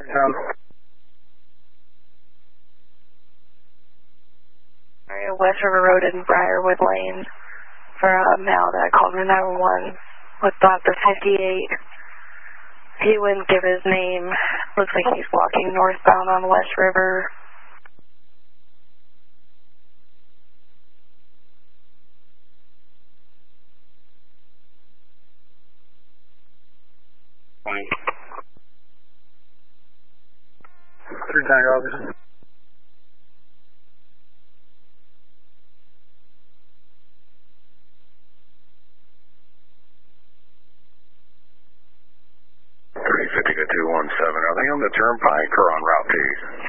West River Road in Briarwood Lane for a male that called me 911 with Dr. 58. He wouldn't give his name. Looks like he's walking northbound on West River. Third time, officer. Are they on the turnpike or on Route 2?